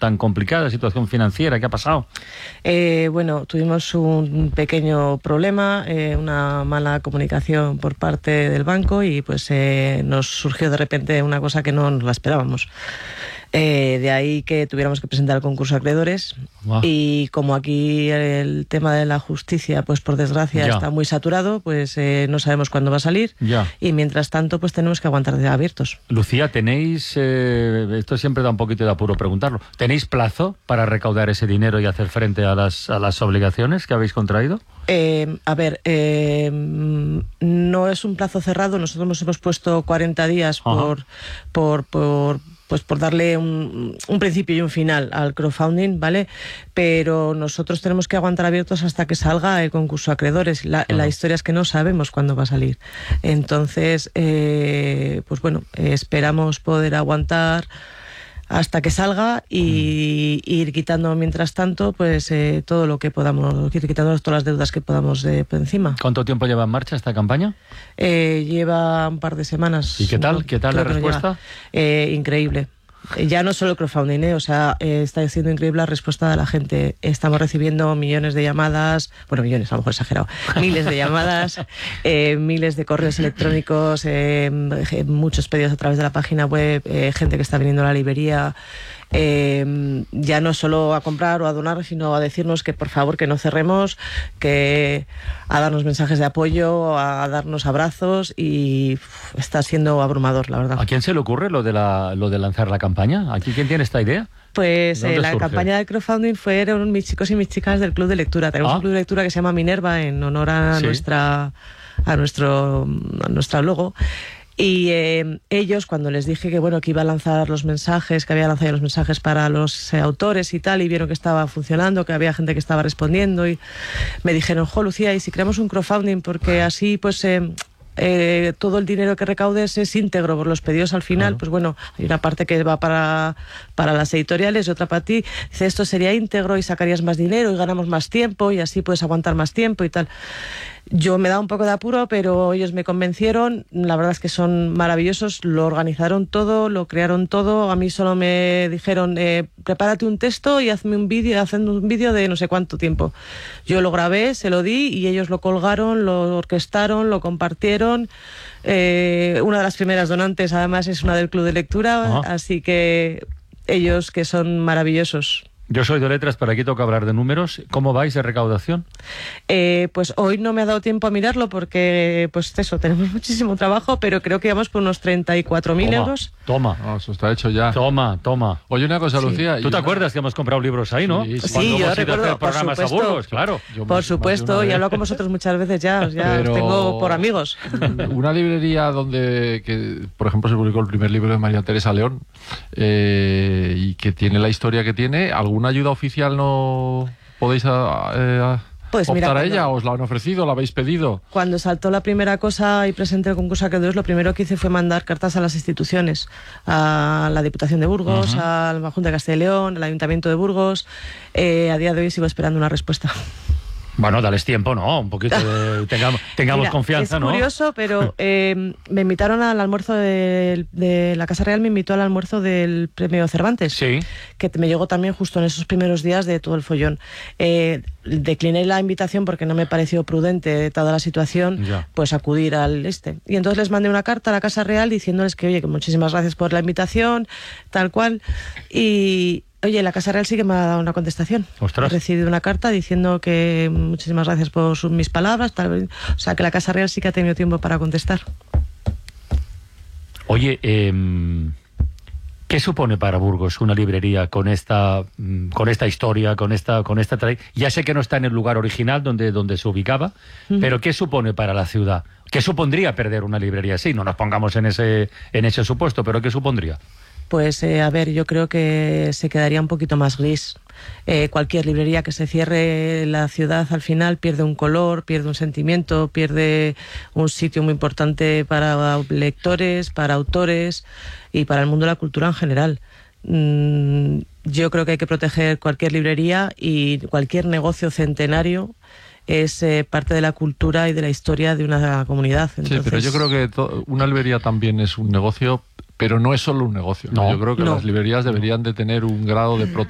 tan complicada, situación financiera? ¿Qué ha pasado? Bueno, tuvimos un pequeño problema, una mala comunicación por parte del banco y pues nos surgió de repente una cosa que no nos la esperábamos. De ahí que tuviéramos que presentar el concurso de acreedores. Wow. Y como aquí el tema de la justicia, pues por desgracia está muy saturado, pues no sabemos cuándo va a salir. Y mientras tanto, pues tenemos que aguantar de abiertos. Lucía, ¿tenéis, esto siempre da un poquito de apuro preguntarlo, ¿tenéis plazo para recaudar ese dinero y hacer frente a las obligaciones que habéis contraído? No es un plazo cerrado. Nosotros nos hemos puesto 40 días por darle un principio y un final al crowdfunding, ¿vale? Pero nosotros tenemos que aguantar abiertos hasta que salga el concurso de acreedores. La historia es que no sabemos cuándo va a salir. Entonces, pues bueno, esperamos poder aguantar hasta que salga y ir quitando mientras tanto pues todo lo que podamos, ir quitando todas las deudas que podamos de por encima. ¿Cuánto tiempo lleva en marcha esta campaña? Lleva un par de semanas. ¿Y qué tal? ¿Qué tal la respuesta? Increíble. Ya no solo crowdfunding, o sea, está siendo increíble la respuesta de la gente. Estamos recibiendo millones de llamadas, bueno, millones, a lo mejor exagerado, miles de llamadas, miles de correos electrónicos, muchos pedidos a través de la página web, gente que está viniendo a la librería, ya no solo a comprar o a donar, sino a decirnos que por favor que no cerremos, que a darnos mensajes de apoyo, a darnos abrazos, y está siendo abrumador, la verdad. ¿A quién se le ocurre lo de lanzar la campaña? ¿Aquí quién tiene esta idea? Pues la campaña de crowdfunding fueron mis chicos y mis chicas del Club de Lectura. Tenemos un club de lectura que se llama Minerva en honor a nuestro logo. Y ellos, cuando les dije que bueno, que iba a lanzar los mensajes, que había lanzado los mensajes para los autores y tal, y vieron que estaba funcionando, que había gente que estaba respondiendo, y me dijeron, Lucía, ¿y si creamos un crowdfunding? Porque así pues todo el dinero que recaudes es íntegro por los pedidos al final. Pues bueno, hay una parte que va para las editoriales y otra para ti. Dice, esto sería íntegro y sacarías más dinero y ganamos más tiempo y así puedes aguantar más tiempo y tal. Yo me da un poco de apuro, pero ellos me convencieron. La verdad es que son maravillosos, lo organizaron todo, lo crearon todo. A mí solo me dijeron, prepárate un texto y hazme un vídeo de no sé cuánto tiempo. Yo lo grabé, se lo di y ellos lo colgaron, lo orquestaron, lo compartieron. Una de las primeras donantes además es una del Club de Lectura, así que ellos, que son maravillosos. Yo soy de letras, pero aquí toca hablar de números. ¿Cómo vais de recaudación? Pues hoy no me ha dado tiempo a mirarlo porque, pues eso, tenemos muchísimo trabajo, pero creo que vamos por unos 34.000 euros. Toma. Oh, eso está hecho ya. Toma. Oye, una cosa, Lucía. ¿Tú te acuerdas que hemos comprado libros ahí, no? Sí, yo recuerdo, por supuesto. Claro. Por supuesto, y he hablado con vosotros muchas veces ya os tengo por amigos. Una librería donde, por ejemplo, se publicó el primer libro de María Teresa León, y que tiene la historia que tiene, ¿alguna ayuda oficial no podéis pues optar a ella? ¿Os la han ofrecido? ¿La habéis pedido? Cuando saltó la primera cosa y presenté el concurso de acreedores, lo primero que hice fue mandar cartas a las instituciones, a la Diputación de Burgos, a la Junta de Castilla y León, al Ayuntamiento de Burgos. A día de hoy sigo esperando una respuesta. Bueno, dales tiempo, ¿no? Un poquito de... Tengamos confianza, ¿no? Es curioso, pero me invitaron al almuerzo de la Casa Real, me invitó al almuerzo del Premio Cervantes. Sí. Que me llegó también justo en esos primeros días de todo el follón. Decliné la invitación porque no me pareció prudente, dada la situación, pues acudir al Y entonces les mandé una carta a la Casa Real diciéndoles que, oye, que muchísimas gracias por la invitación, tal cual, y... Oye, la Casa Real sí que me ha dado una contestación. ¡Ostras! He recibido una carta diciendo que muchísimas gracias por mis palabras. O sea, que la Casa Real sí que ha tenido tiempo para contestar. Oye, ¿qué supone para Burgos una librería con esta historia, con esta ya sé que no está en el lugar original donde se ubicaba, pero ¿qué supone para la ciudad? ¿Qué supondría perder una librería así? No nos pongamos en ese supuesto, pero ¿qué supondría? Pues, a ver, yo creo que se quedaría un poquito más gris. Cualquier librería que se cierre, la ciudad al final pierde un color, pierde un sentimiento, pierde un sitio muy importante para lectores, para autores y para el mundo de la cultura en general. Yo creo que hay que proteger cualquier librería y cualquier negocio centenario. Es parte de la cultura y de la historia de una comunidad. Entonces... Sí, pero yo creo que una librería también es un negocio, pero no es solo un negocio. No. Yo creo que las librerías deberían de tener un grado de protección